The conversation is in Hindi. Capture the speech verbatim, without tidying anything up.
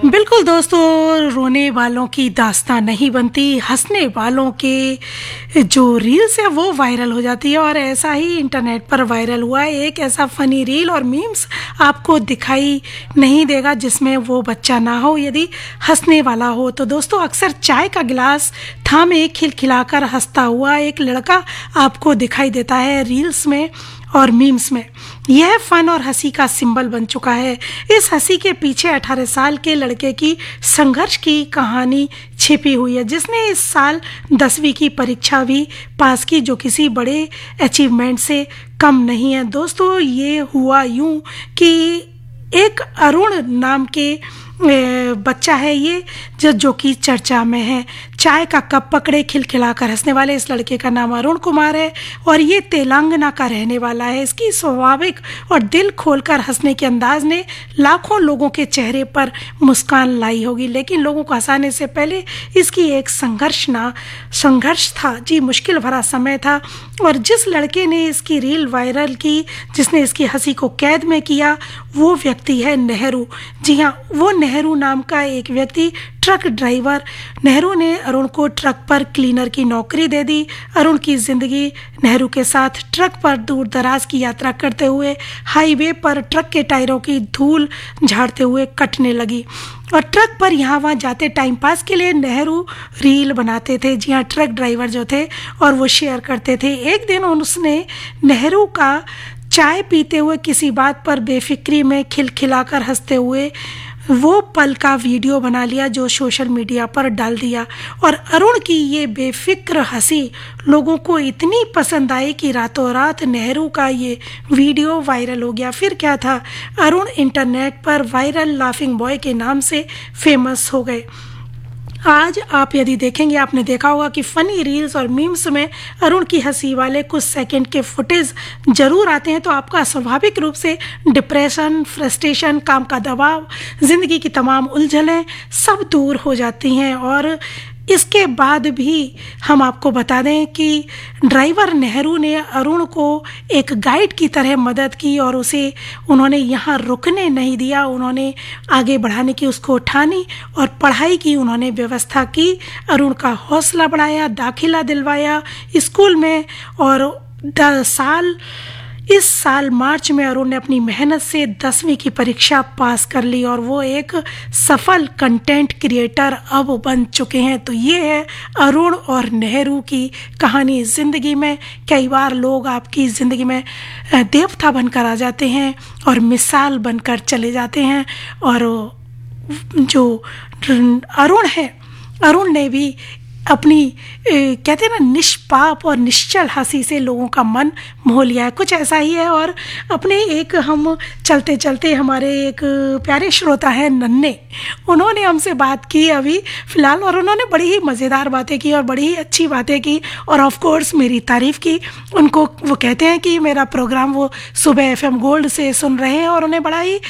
बिल्कुल दोस्तों, रोने वालों की दास्तान नहीं बनती, हंसने वालों के जो रील्स है वो वायरल हो जाती है। और ऐसा ही इंटरनेट पर वायरल हुआ है एक ऐसा फनी रील और मीम्स आपको दिखाई नहीं देगा जिसमें वो बच्चा ना हो यदि हंसने वाला हो। तो दोस्तों, अक्सर चाय का गिलास थामे खिलखिलाकर हंसता हुआ एक लड़का आपको दिखाई देता है रील्स में और मीम्स में। यह फन और हंसी का सिंबल बन चुका है। इस हंसी के पीछे अठारह साल के लड़के की संघर्ष की कहानी छिपी हुई है, जिसने इस साल दसवीं की परीक्षा भी पास की, जो किसी बड़े अचीवमेंट से कम नहीं है। दोस्तों, ये हुआ यूं कि एक अरुण नाम के बच्चा है ये जो जो कि चर्चा में है। चाय का कप पकड़े खिलखिलाकर हंसने वाले इस लड़के का नाम अरुण कुमार है और ये तेलंगाना का रहने वाला है। इसकी स्वाभाविक और दिल खोलकर हंसने के अंदाज ने लाखों लोगों के चेहरे पर मुस्कान लाई होगी, लेकिन लोगों को हंसाने से पहले इसकी एक संघर्ष ना संघर्ष था जी, मुश्किल भरा समय था। और जिस लड़के ने इसकी रील वायरल की, जिसने इसकी हंसी को कैद में किया, वो व्यक्ति है नेहरू। जी हाँ, वो नेहरू नाम का एक व्यक्ति ट्रक ड्राइवर। नेहरू ने अरुण को ट्रक पर क्लीनर की नौकरी दे दी। अरुण की जिंदगी नेहरू के साथ ट्रक पर दूर दराज की यात्रा करते हुए हाईवे पर ट्रक के टायरों की धूल झाड़ते हुए कटने लगी। और ट्रक पर यहाँ वहाँ जाते टाइम पास के लिए नेहरू रील बनाते थे। जी हाँ, ट्रक ड्राइवर जो थे और वो शेयर करते थे। एक दिन उसने नेहरू का चाय पीते हुए किसी बात पर बेफिक्री में खिलखिलाकर हंसते हुए वो पल का वीडियो बना लिया, जो सोशल मीडिया पर डाल दिया। और अरुण की ये बेफिक्र हंसी लोगों को इतनी पसंद आई कि रातों रात नेहरू का ये वीडियो वायरल हो गया। फिर क्या था, अरुण इंटरनेट पर वायरल लाफिंग बॉय के नाम से फेमस हो गए। आज आप यदि देखेंगे, आपने देखा होगा कि फनी रील्स और मीम्स में अरुण की हंसी वाले कुछ सेकंड के फुटेज जरूर आते हैं, तो आपका स्वाभाविक रूप से डिप्रेशन, फ्रस्ट्रेशन, काम का दबाव, जिंदगी की तमाम उलझनें सब दूर हो जाती हैं। और इसके बाद भी हम आपको बता दें कि ड्राइवर नेहरू ने अरुण को एक गाइड की तरह मदद की और उसे उन्होंने यहाँ रुकने नहीं दिया। उन्होंने आगे बढ़ाने की उसको ठानी और पढ़ाई की उन्होंने व्यवस्था की। अरुण का हौसला बढ़ाया, दाखिला दिलवाया स्कूल में। और दस साल इस साल मार्च में अरुण ने अपनी मेहनत से दसवीं की परीक्षा पास कर ली और वो एक सफल कंटेंट क्रिएटर अब बन चुके हैं। तो ये है अरुण और नेहरू की कहानी। ज़िंदगी में कई बार लोग आपकी ज़िंदगी में देवता बनकर आ जाते हैं और मिसाल बनकर चले जाते हैं। और जो अरुण है, अरुण ने भी अपनी ए, कहते हैं ना, निष्पाप और निश्चल हंसी से लोगों का मन मोह लिया है। कुछ ऐसा ही है। और अपने एक हम चलते चलते हमारे एक प्यारे श्रोता हैं नन्हे, उन्होंने हमसे बात की अभी फ़िलहाल, और उन्होंने बड़ी ही मज़ेदार बातें की और बड़ी ही अच्छी बातें की और ऑफ कोर्स मेरी तारीफ़ की। उनको वो कहते हैं कि मेरा प्रोग्राम वो सुबह एफ एम गोल्ड से सुन रहे हैं और उन्हें बड़ा ही